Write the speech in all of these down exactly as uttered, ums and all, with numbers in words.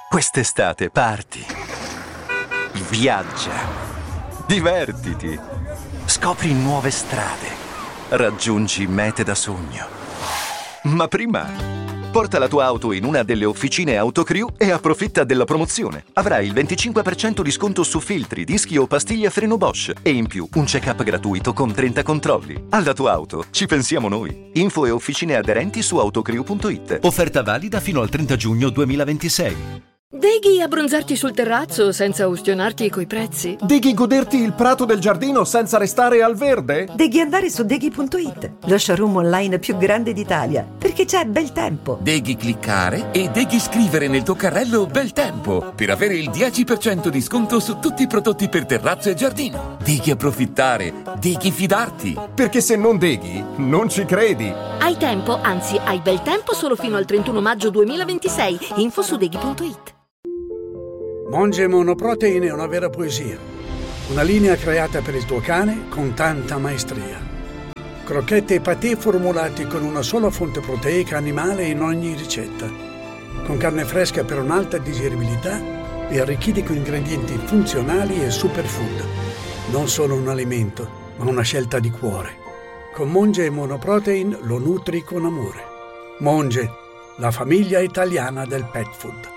Quest'estate parti, viaggia, divertiti, scopri nuove strade, raggiungi mete da sogno. Ma prima, porta la tua auto in una delle officine Autocrew e approfitta della promozione. Avrai il venticinque per cento di sconto su filtri, dischi o pastiglie a freno Bosch e in più un check-up gratuito con trenta controlli. Alla tua auto ci pensiamo noi. Info e officine aderenti su autocrew punto it. Offerta valida fino al trenta giugno duemilaventisei. Deghi abbronzarti sul terrazzo senza ustionarti coi prezzi? Deghi goderti il prato del giardino senza restare al verde? Deghi andare su deghi punto it, lo showroom online più grande d'Italia, perché c'è bel tempo. Deghi cliccare e Deghi scrivere nel tuo carrello bel tempo per avere il dieci per cento di sconto su tutti i prodotti per terrazzo e giardino. Deghi approfittare, Deghi fidarti. Perché se non Deghi, non ci credi. Hai tempo, anzi hai bel tempo solo fino al trentuno maggio duemilaventisei. Info su deghi punto it. Monge Monoprotein è una vera poesia. Una linea creata per il tuo cane con tanta maestria. Crocchette e patè formulati con una sola fonte proteica animale in ogni ricetta. Con carne fresca per un'alta digeribilità e arricchiti con ingredienti funzionali e superfood. Non solo un alimento, ma una scelta di cuore. Con Monge Monoprotein lo nutri con amore. Monge, la famiglia italiana del pet food.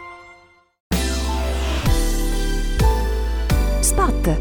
Spot.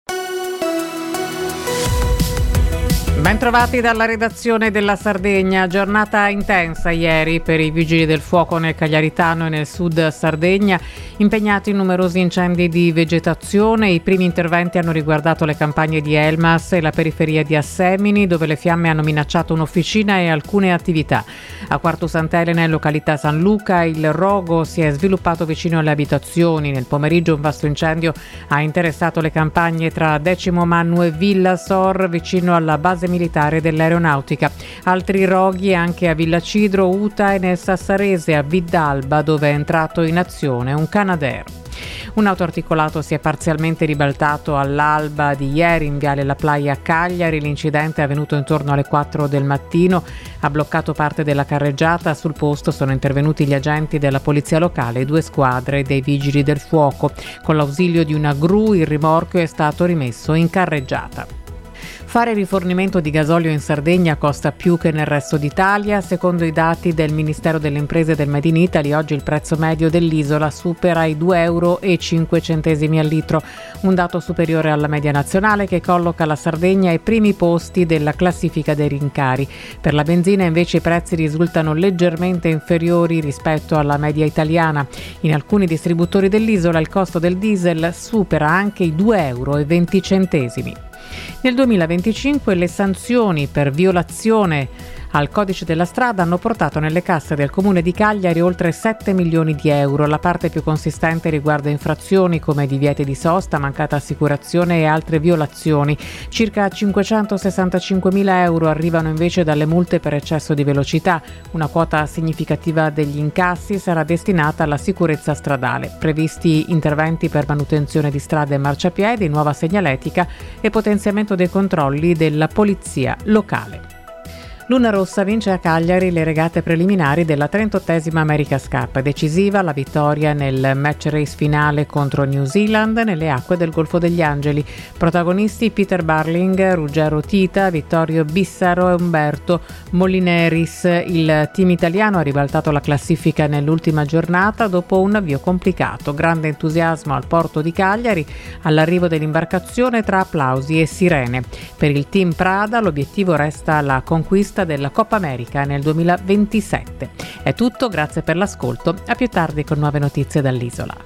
Bentrovati dalla redazione della Sardegna. Giornata intensa ieri per i vigili del fuoco nel Cagliaritano e nel sud Sardegna, impegnati in numerosi incendi di vegetazione. I primi interventi hanno riguardato le campagne di Elmas e la periferia di Assemini, dove le fiamme hanno minacciato un'officina e alcune attività. A Quartu Sant'Elena, in località San Luca, il rogo si è sviluppato vicino alle abitazioni. Nel pomeriggio un vasto incendio ha interessato le campagne tra Decimo Mannu e Villa Sor, vicino alla base militare dell'aeronautica. Altri roghi anche a Villa Cidro, Uta e nel Sassarese a Viddalba, dove è entrato in azione un Canadair. Un autoarticolato si è parzialmente ribaltato all'alba di ieri in viale La Playa a Cagliari. L'incidente è avvenuto intorno alle quattro del mattino, ha bloccato parte della carreggiata. Sul posto sono intervenuti gli agenti della polizia locale e due squadre dei vigili del fuoco. Con l'ausilio di una gru il rimorchio è stato rimesso in carreggiata. Fare rifornimento di gasolio in Sardegna costa più che nel resto d'Italia. Secondo i dati del Ministero delle Imprese e del Made in Italy, oggi il prezzo medio dell'isola supera i due euro e cinque centesimi al litro, un dato superiore alla media nazionale che colloca la Sardegna ai primi posti della classifica dei rincari. Per la benzina invece i prezzi risultano leggermente inferiori rispetto alla media italiana. In alcuni distributori dell'isola il costo del diesel supera anche i due euro e venti centesimi. Nel duemilaventicinque le sanzioni per violazione al codice della strada hanno portato nelle casse del comune di Cagliari oltre sette milioni di euro. La parte più consistente riguarda infrazioni come divieti di sosta, mancata assicurazione e altre violazioni. Circa cinquecentosessantacinquemila euro arrivano invece dalle multe per eccesso di velocità. Una quota significativa degli incassi sarà destinata alla sicurezza stradale. Previsti interventi per manutenzione di strade e marciapiedi, nuova segnaletica e potenziamento dei controlli della polizia locale. Luna Rossa vince a Cagliari le regate preliminari della trentottesima America's Cup. Decisiva la vittoria nel match race finale contro New Zealand nelle acque del Golfo degli Angeli. Protagonisti Peter Barling, Ruggero Tita, Vittorio Bissaro e Umberto Molineris. Il team italiano ha ribaltato la classifica nell'ultima giornata dopo un avvio complicato. Grande entusiasmo al porto di Cagliari all'arrivo dell'imbarcazione tra applausi e sirene. Per il team Prada l'obiettivo resta la conquista della Coppa America nel duemilaventisette. È tutto, grazie per l'ascolto, a più tardi con nuove notizie dall'isola.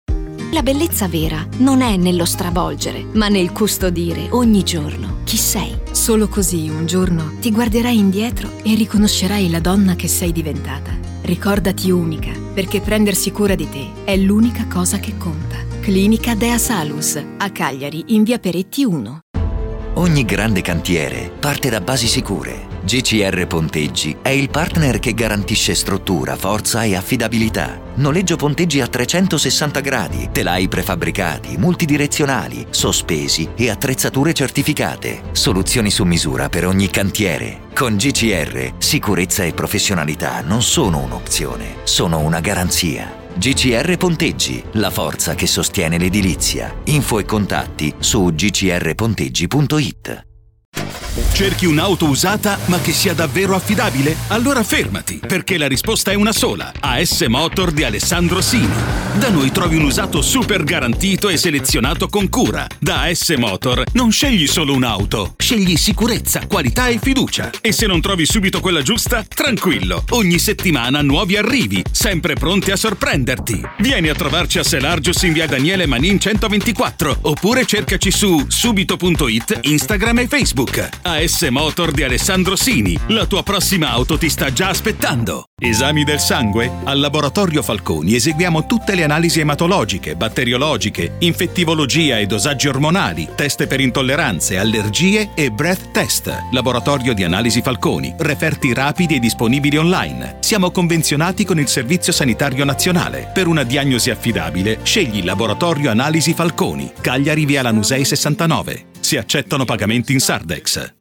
La bellezza vera non è nello stravolgere, ma nel custodire ogni giorno chi sei. Solo così un giorno ti guarderai indietro e riconoscerai la donna che sei diventata. Ricordati unica, perché prendersi cura di te è l'unica cosa che conta. Clinica Dea Salus, a Cagliari in via Peretti uno. Ogni grande cantiere parte da basi sicure. G C R Ponteggi è il partner che garantisce struttura, forza e affidabilità. Noleggio ponteggi a trecentosessanta gradi, telai prefabbricati, multidirezionali, sospesi e attrezzature certificate. Soluzioni su misura per ogni cantiere. Con G C R, sicurezza e professionalità non sono un'opzione, sono una garanzia. G C R Ponteggi, la forza che sostiene l'edilizia. Info e contatti su g c r ponteggi punto i t. Cerchi un'auto usata ma che sia davvero affidabile? Allora fermati, perché la risposta è una sola. A S Motor di Alessandro Sini. Da noi trovi un usato super garantito e selezionato con cura. Da A S Motor non scegli solo un'auto, scegli sicurezza, qualità e fiducia. E se non trovi subito quella giusta, tranquillo. Ogni settimana nuovi arrivi, sempre pronti a sorprenderti. Vieni a trovarci a Selargius in via Daniele Manin centoventiquattro oppure cercaci su subito punto i t, Instagram e Facebook. A S Motor di Alessandro Sini, la tua prossima auto ti sta già aspettando. Esami del sangue? Al Laboratorio Falconi eseguiamo tutte le analisi ematologiche, batteriologiche, infettivologia e dosaggi ormonali, test per intolleranze, allergie e breath test. Laboratorio di Analisi Falconi, referti rapidi e disponibili online. Siamo convenzionati con il Servizio Sanitario Nazionale. Per una diagnosi affidabile, scegli Laboratorio Analisi Falconi, Cagliari via Lanusei sessantanove. Si accettano pagamenti in Sardex.